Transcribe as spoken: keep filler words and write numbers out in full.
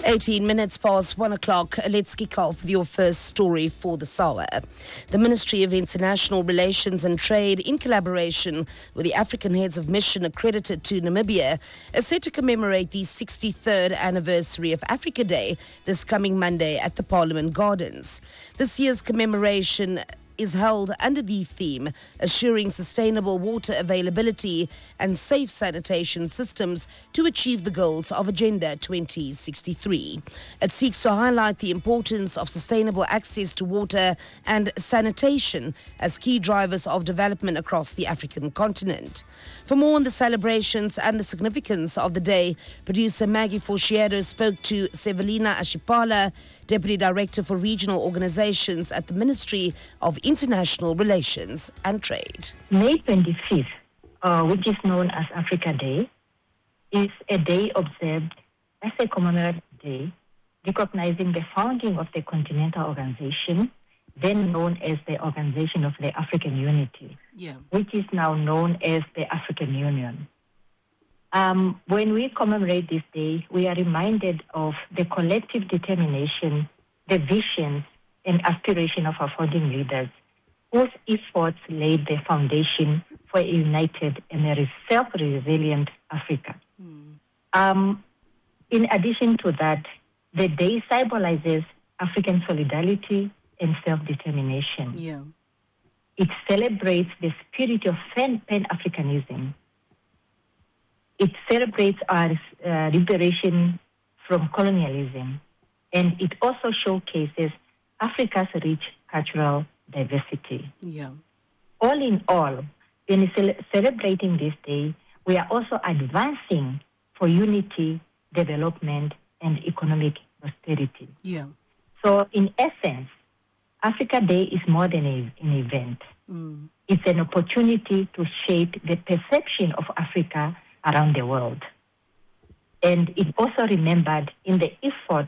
eighteen minutes past one o'clock. Let's kick off with your first story for this hour. The Ministry of International Relations and Trade, in collaboration with the African Heads of Mission accredited to Namibia, is set to commemorate the sixty-third anniversary of Africa Day this coming Monday at the Parliament Gardens. This year's commemoration is held under the theme Assuring Sustainable Water Availability and Safe Sanitation Systems to Achieve the Goals of Agenda twenty sixty-three. It seeks to highlight the importance of sustainable access to water and sanitation as key drivers of development across the African continent. For more on the celebrations and the significance of the day, producer Maggie Forciero spoke to Sevelina Ashipala, Deputy Director for Regional Organizations at the Ministry of International Relations and Trade. May twenty-fifth, uh, which is known as Africa Day, is a day observed as a commemorative day, recognizing the founding of the Continental Organization, then known as the Organization of the African Unity, yeah. which is now known as the African Union. Um, when we commemorate this day, we are reminded of the collective determination, the visions and aspiration of our founding leaders, whose efforts laid the foundation for a united and a self-resilient Africa. Mm. Um, in addition to that, the day symbolizes African solidarity and self-determination. Yeah. It celebrates the spirit of Pan-Africanism. It celebrates our uh, liberation from colonialism, and it also showcases Africa's rich cultural diversity. Yeah. All in all, in ce- celebrating this day, we are also advancing for unity, development, and economic prosperity. Yeah. So, in essence, Africa Day is more than a, an event. Mm. It's an opportunity to shape the perception of Africa around the world. And it also remembered in the effort